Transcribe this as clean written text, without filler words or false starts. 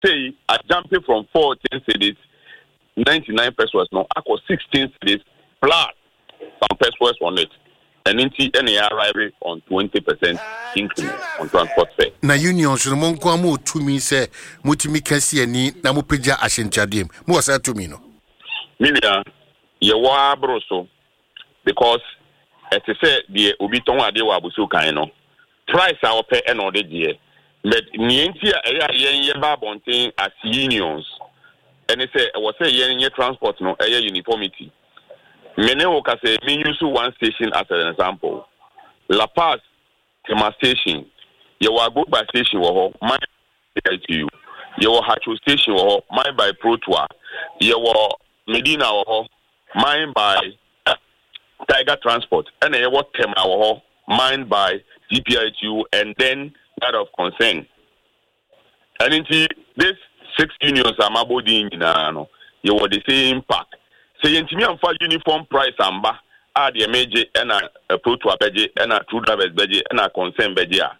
say I jumped from 14 cities, 99 pesos now, I got 16 cities plus some pesos on it. And any arrive on 20% increment on transport fare. Na union should monko mo to me say mutimi kasi ani na mo peja ashenchadem. Mo wasa to me no. Milia ye wa broso because it say the obi ton ade wa busu kan no. Price our pay and all the year. But nienti ye ba bonten as unions. And it say was say ye transport no uniformity. Mene woka say me use one station as an example. La Paz Tema station. You will go by station or my to you. You will Hacho station or mine by Protua. You will Medina or mine by Tiger Transport. And you will Tema or mine by DPITU and then that of concern. And in this 6 unions are mabodi in you will the same pack. Say intimi amfa uniform price amba a de meje na pro to abeje na true drivers beje na concern beje a